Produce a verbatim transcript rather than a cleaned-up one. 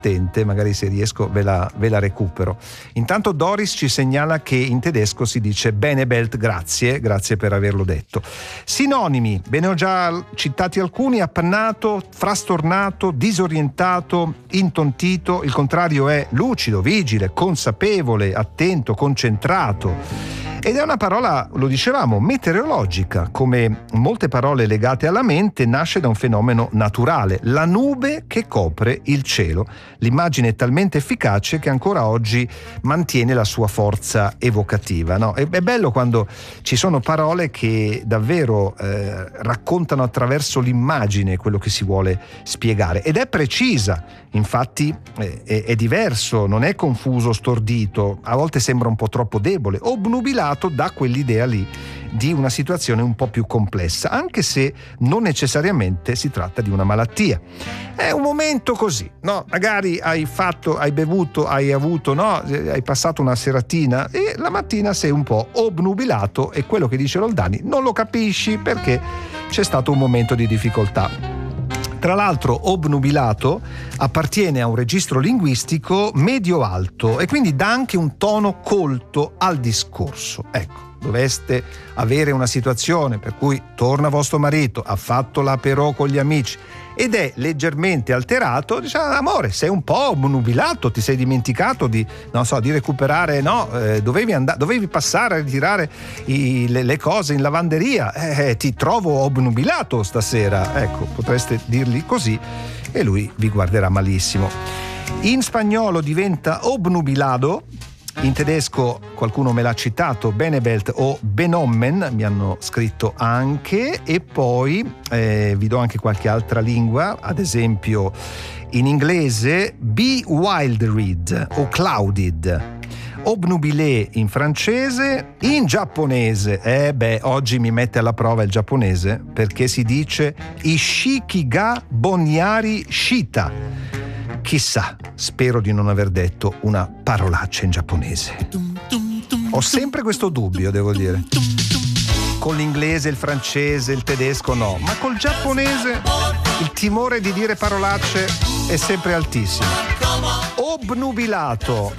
magari se riesco ve la, ve la recupero. Intanto Doris ci segnala che in tedesco si dice bene belt, grazie, grazie per averlo detto. Sinonimi, ve ne ho già citati alcuni: appannato, frastornato, disorientato, intontito. Il contrario è lucido, vigile, consapevole, attento, concentrato. Ed è una parola, lo dicevamo, meteorologica. Come molte parole legate alla mente, nasce da un fenomeno naturale: la nube che copre il cielo. L'immagine è talmente efficace che ancora oggi mantiene la sua forza evocativa, no? È, è bello quando ci sono parole che davvero eh, raccontano attraverso l'immagine quello che si vuole spiegare, ed è precisa. Infatti eh, è, è diverso, non è confuso, stordito, a volte sembra un po' troppo debole, obnubilato da quell'idea lì di una situazione un po' più complessa, anche se non necessariamente si tratta di una malattia. È un momento così, no? Magari hai fatto, hai bevuto, hai avuto, no? Hai passato una seratina e la mattina sei un po' obnubilato e quello che dice Roldani non lo capisci perché c'è stato un momento di difficoltà. Tra l'altro obnubilato appartiene a un registro linguistico medio-alto e quindi dà anche un tono colto al discorso. Ecco, doveste avere una situazione per cui torna vostro marito, ha fatto l'aperò con gli amici ed è leggermente alterato, diciamo: amore, sei un po' obnubilato, ti sei dimenticato di, non so, di recuperare, no, eh, dovevi andare, dovevi passare a ritirare i, le, le cose in lavanderia, eh, ti trovo obnubilato stasera. Ecco, potreste dirgli così e lui vi guarderà malissimo. In spagnolo diventa obnubilado. In tedesco qualcuno me l'ha citato, Benebelt o Benommen, mi hanno scritto anche, e poi eh, vi do anche qualche altra lingua, ad esempio in inglese bewildered o clouded, obnubilé in francese, in giapponese, eh beh, oggi mi mette alla prova il giapponese perché si dice Ishiki ga bonyari shita. Chissà, spero di non aver detto una parolaccia in giapponese. Ho sempre questo dubbio, devo dire. Con l'inglese, il francese, il tedesco no, ma col giapponese il timore di dire parolacce è sempre altissimo. Obnubilato,